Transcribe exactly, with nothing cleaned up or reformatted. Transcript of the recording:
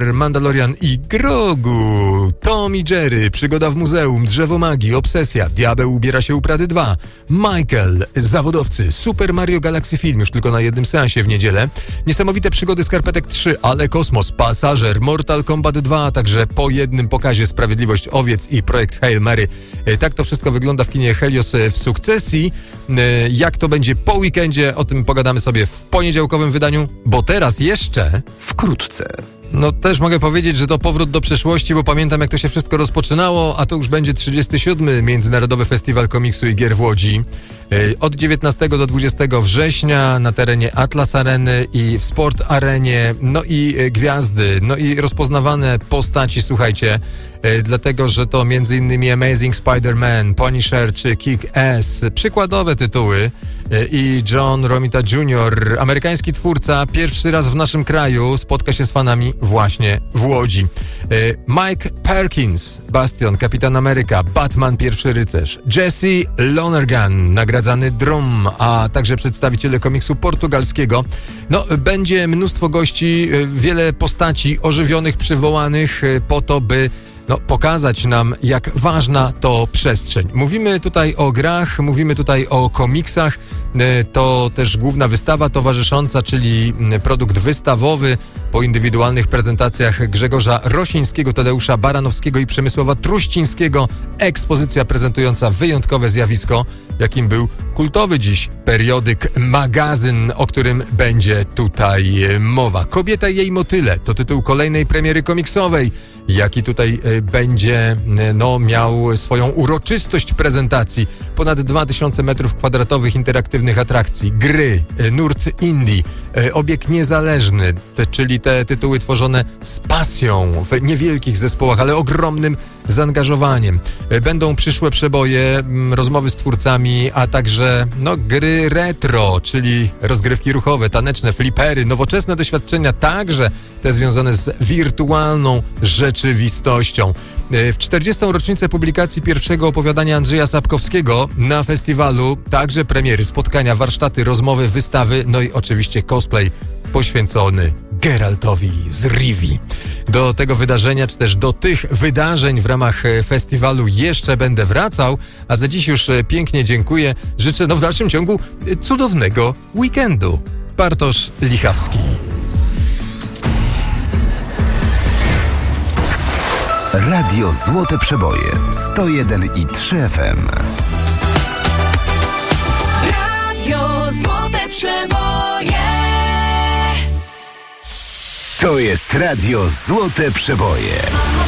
Vader, Mandalorian i Grogu. Tom i Jerry, Przygoda w muzeum, Drzewo magii, Obsesja, Diabeł ubiera się u Prady dwa, Michael, Zawodowcy, Super Mario Galaxy Film już tylko na jednym seansie w niedzielę, Niesamowite przygody Skarpetek trzy, Ale Kosmos, Pasażer, Mortal Kombat dwa, a także po jednym pokazie Sprawiedliwość Owiec i Projekt Hail Mary. Tak to wszystko wygląda w kinie Helios w sukcesji. Jak to będzie po weekendzie, o tym pogadamy sobie w poniedziałkowym wydaniu, bo teraz jeszcze wkrótce. No też mogę powiedzieć, że to powrót do przeszłości, bo pamiętam, jak to się wszystko rozpoczynało, a to już będzie trzydziesty siódmy Międzynarodowy Festiwal Komiksu i Gier w Łodzi. Od dziewiętnastego do dwudziestego września na terenie Atlas Areny i w Sport Arenie, no i gwiazdy, no i rozpoznawane postaci, słuchajcie, dlatego, że to między innymi Amazing Spider-Man, Punisher czy Kick-Ass, przykładowe tytuły, i John Romita junior, amerykański twórca, pierwszy raz w naszym kraju spotka się z fanami właśnie w Łodzi. Mike Perkins, Bastion, Kapitan Ameryka, Batman, Pierwszy Rycerz, Jesse Lonergan, nagradzany Drum, a także przedstawiciele komiksu portugalskiego. No, będzie mnóstwo gości, wiele postaci ożywionych, przywołanych po to, by no, pokazać nam, jak ważna to przestrzeń. Mówimy tutaj o grach, mówimy tutaj o komiksach. To też główna wystawa towarzysząca, czyli produkt wystawowy po indywidualnych prezentacjach Grzegorza Rosińskiego, Tadeusza Baranowskiego i Przemysława Truścińskiego. Ekspozycja prezentująca wyjątkowe zjawisko, jakim był kultowy dziś periodyk Magazyn, o którym będzie tutaj mowa. Kobieta i jej motyle to tytuł kolejnej premiery komiksowej, jaki tutaj będzie no, miał swoją uroczystość prezentacji. Ponad dwa tysiące metrów kwadratowych interaktywnych atrakcji, gry, nurt indie, obieg niezależny, te, czyli te tytuły tworzone z pasją, w niewielkich zespołach, ale ogromnym zaangażowaniem. Będą przyszłe przeboje, rozmowy z twórcami, a także no, gry retro, czyli rozgrywki ruchowe, taneczne, flipery, nowoczesne doświadczenia, także te związane z wirtualną rzeczywistością. W czterdziestą rocznicę publikacji pierwszego opowiadania Andrzeja Sapkowskiego na festiwalu także premiery, spotkania, warsztaty, rozmowy, wystawy, no i oczywiście cosplay poświęcony Geraltowi z Rivii. Do tego wydarzenia, czy też do tych wydarzeń w ramach festiwalu jeszcze będę wracał, a za dziś już pięknie dziękuję. Życzę no w dalszym ciągu cudownego weekendu. Bartosz Lichawski. Radio Złote Przeboje sto jeden i trzy F M. Radio Złote Przeboje. To jest Radio Złote Przeboje.